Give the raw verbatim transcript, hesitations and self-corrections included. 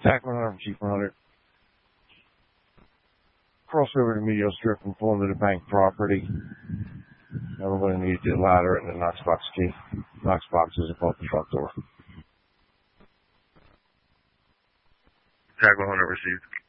Tac one hundred, Chief one hundred. Cross over to Medio Strip and pull into the bank property. Everybody needs the ladder and the Knox box key. Knox box is above the front door. Tac one hundred received.